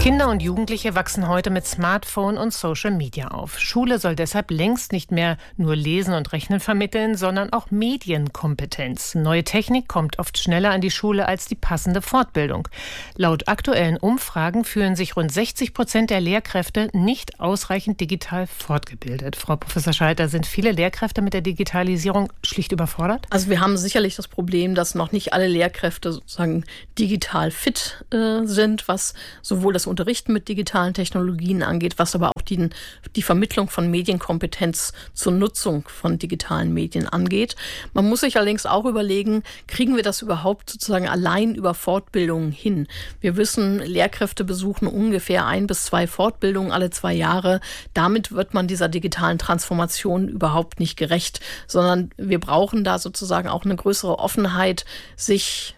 Kinder und Jugendliche wachsen heute mit Smartphone und Social Media auf. Schule soll deshalb längst nicht mehr nur Lesen und Rechnen vermitteln, sondern auch Medienkompetenz. Neue Technik kommt oft schneller an die Schule als die passende Fortbildung. Laut aktuellen Umfragen fühlen sich rund 60% der Lehrkräfte nicht ausreichend digital fortgebildet. Frau Professor Schalter, sind viele Lehrkräfte mit der Digitalisierung schlicht überfordert? Also wir haben sicherlich das Problem, dass noch nicht alle Lehrkräfte sozusagen digital fit sind, was sowohl das Unterrichten mit digitalen Technologien angeht, was aber auch die Vermittlung von Medienkompetenz zur Nutzung von digitalen Medien angeht. Man muss sich allerdings auch überlegen, kriegen wir das überhaupt sozusagen allein über Fortbildungen hin? Wir wissen, Lehrkräfte besuchen ungefähr 1 bis 2 Fortbildungen alle 2 Jahre. Damit wird man dieser digitalen Transformation überhaupt nicht gerecht, sondern wir brauchen da sozusagen auch eine größere Offenheit, sich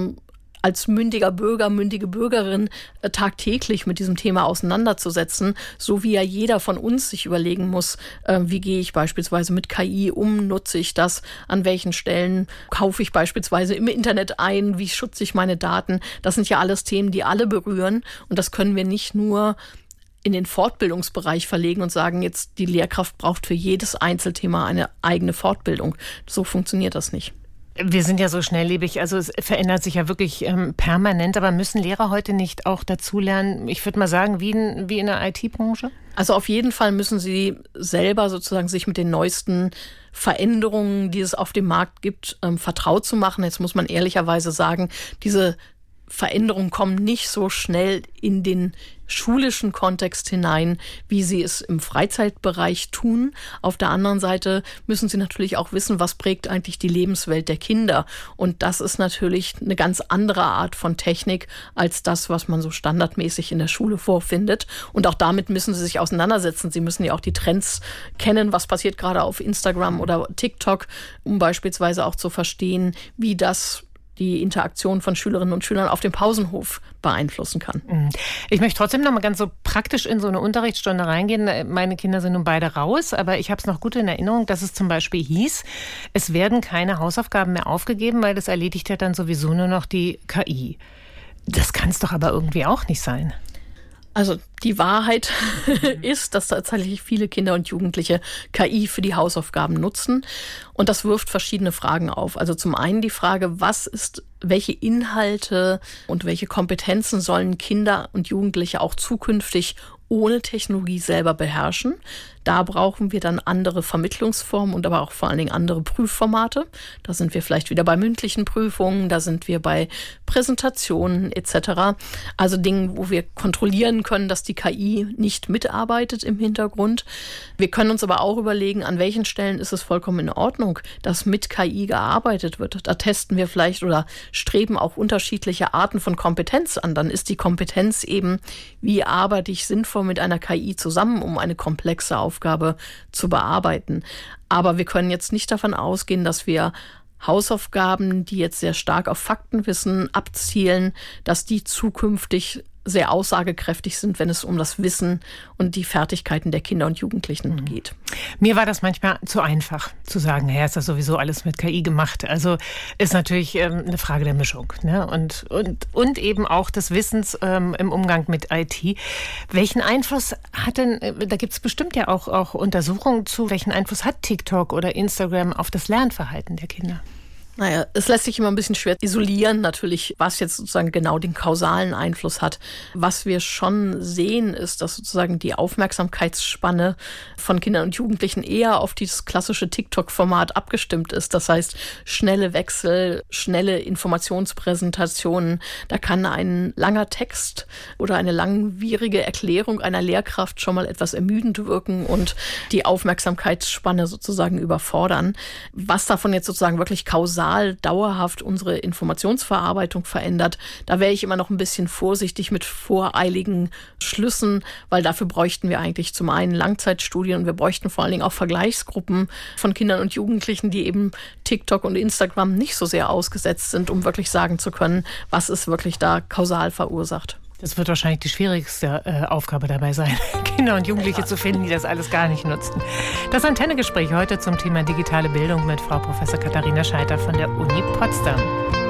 als mündiger Bürger, mündige Bürgerin tagtäglich mit diesem Thema auseinanderzusetzen, so wie ja jeder von uns sich überlegen muss, wie gehe ich beispielsweise mit KI um, nutze ich das, an welchen Stellen kaufe ich beispielsweise im Internet ein, wie schütze ich meine Daten. Das sind ja alles Themen, die alle berühren und das können wir nicht nur in den Fortbildungsbereich verlegen und sagen, jetzt die Lehrkraft braucht für jedes Einzelthema eine eigene Fortbildung. So funktioniert das nicht. Wir sind ja so schnelllebig, also es verändert sich ja wirklich permanent, aber müssen Lehrer heute nicht auch dazulernen, ich würde mal sagen, wie in der IT-Branche? Also auf jeden Fall müssen sie selber sozusagen sich mit den neuesten Veränderungen, die es auf dem Markt gibt, vertraut zu machen. Jetzt muss man ehrlicherweise sagen, diese Veränderungen kommen nicht so schnell in den schulischen Kontext hinein, wie sie es im Freizeitbereich tun. Auf der anderen Seite müssen sie natürlich auch wissen, was prägt eigentlich die Lebenswelt der Kinder. Und das ist natürlich eine ganz andere Art von Technik als das, was man so standardmäßig in der Schule vorfindet. Und auch damit müssen sie sich auseinandersetzen. Sie müssen ja auch die Trends kennen, was passiert gerade auf Instagram oder TikTok, um beispielsweise auch zu verstehen, wie das die Interaktion von Schülerinnen und Schülern auf dem Pausenhof beeinflussen kann. Ich möchte trotzdem noch mal ganz so praktisch in so eine Unterrichtsstunde reingehen. Meine Kinder sind nun beide raus, aber ich habe es noch gut in Erinnerung, dass es zum Beispiel hieß, es werden keine Hausaufgaben mehr aufgegeben, weil das erledigt ja dann sowieso nur noch die KI. Das kann es doch aber irgendwie auch nicht sein. Also die Wahrheit ist, dass tatsächlich viele Kinder und Jugendliche KI für die Hausaufgaben nutzen. Und das wirft verschiedene Fragen auf. Also zum einen die Frage, welche Inhalte und welche Kompetenzen sollen Kinder und Jugendliche auch zukünftig ohne Technologie selber beherrschen? Da brauchen wir dann andere Vermittlungsformen und aber auch vor allen Dingen andere Prüfformate. Da sind wir vielleicht wieder bei mündlichen Prüfungen, da sind wir bei Präsentationen etc. Also Dingen, wo wir kontrollieren können, dass die KI nicht mitarbeitet im Hintergrund. Wir können uns aber auch überlegen, an welchen Stellen ist es vollkommen in Ordnung, dass mit KI gearbeitet wird. Da testen wir vielleicht oder streben auch unterschiedliche Arten von Kompetenz an. Dann ist die Kompetenz eben, wie arbeite ich sinnvoll mit einer KI zusammen, um eine komplexe Aufgabe zu bearbeiten. Aber wir können jetzt nicht davon ausgehen, dass wir Hausaufgaben, die jetzt sehr stark auf Faktenwissen abzielen, dass die zukünftig sehr aussagekräftig sind, wenn es um das Wissen und die Fertigkeiten der Kinder und Jugendlichen geht. Mir war das manchmal zu einfach, zu sagen, naja, ist das sowieso alles mit KI gemacht. Also ist natürlich eine Frage der Mischung, ne? Und eben auch des Wissens im Umgang mit IT. Welchen Einfluss hat denn, da gibt es bestimmt ja auch Untersuchungen zu, welchen Einfluss hat TikTok oder Instagram auf das Lernverhalten der Kinder? Naja, es lässt sich immer ein bisschen schwer isolieren, natürlich, was jetzt sozusagen genau den kausalen Einfluss hat. Was wir schon sehen, ist, dass sozusagen die Aufmerksamkeitsspanne von Kindern und Jugendlichen eher auf dieses klassische TikTok-Format abgestimmt ist. Das heißt, schnelle Wechsel, schnelle Informationspräsentationen. Da kann ein langer Text oder eine langwierige Erklärung einer Lehrkraft schon mal etwas ermüdend wirken und die Aufmerksamkeitsspanne sozusagen überfordern. Was davon jetzt sozusagen wirklich kausal dauerhaft unsere Informationsverarbeitung verändert. Da wäre ich immer noch ein bisschen vorsichtig mit voreiligen Schlüssen, weil dafür bräuchten wir eigentlich zum einen Langzeitstudien und wir bräuchten vor allen Dingen auch Vergleichsgruppen von Kindern und Jugendlichen, die eben TikTok und Instagram nicht so sehr ausgesetzt sind, um wirklich sagen zu können, was ist wirklich da kausal verursacht. Das wird wahrscheinlich die schwierigste Aufgabe dabei sein, Kinder und Jugendliche zu finden, die das alles gar nicht nutzen. Das Antenne-Gespräch heute zum Thema digitale Bildung mit Frau Professor Katharina Schalter von der Uni Potsdam.